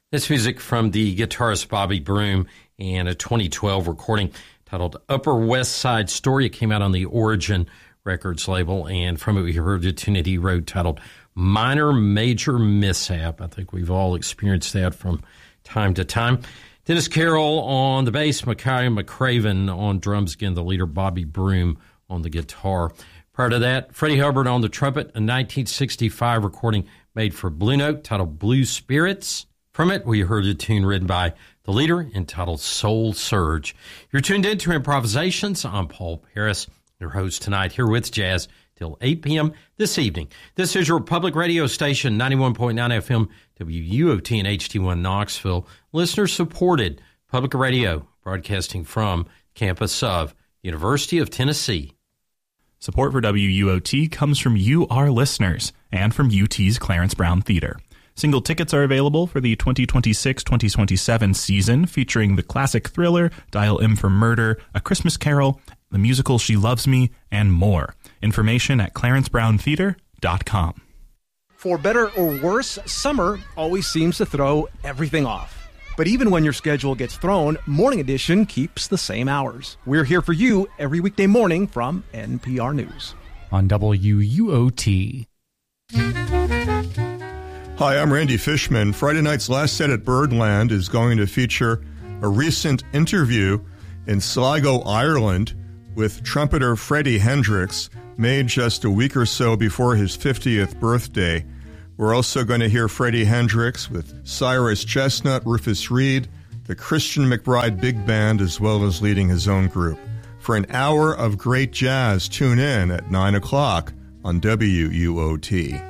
This music from the guitarist Bobby Broom and a 2012 recording titled Upper West Side Story. It came out on the Origin Records label, and from it we heard a tune that he wrote titled Minor Major Mishap. I think we've all experienced that from time to time. Dennis Carroll on the bass, Micaiah McCraven on drums, again the leader Bobby Broom on the guitar. Prior to that, Freddie Hubbard on the trumpet, a 1965 recording made for Blue Note titled Blue Spirits. From it, we heard a tune written by the leader entitled Soul Surge. You're tuned in to Improvisations. I'm Paul Paris, your host tonight, here with Jazz till 8 p.m. this evening. This is your public radio station, 91.9 FM, WUOT and HD1 Knoxville. Listener-supported public radio broadcasting from campus of University of Tennessee. Support for WUOT comes from you, our listeners, and from UT's Clarence Brown Theater. Single tickets are available for the 2026-2027 season, featuring the classic thriller, Dial M for Murder, A Christmas Carol, the musical She Loves Me, and more. Information at clarencebrowntheater.com. For better or worse, summer always seems to throw everything off. But even when your schedule gets thrown, Morning Edition keeps the same hours. We're here for you every weekday morning from NPR News. On WUOT. Hi, I'm Randy Fishman. Friday night's Last Set at Birdland is going to feature a recent interview in Sligo, Ireland, with trumpeter Freddie Hendrix, made just a week or so before his 50th birthday. We're also going to hear Freddie Hendrix with Cyrus Chestnut, Rufus Reid, the Christian McBride Big Band, as well as leading his own group. For an hour of great jazz, tune in at 9 o'clock on WUOT.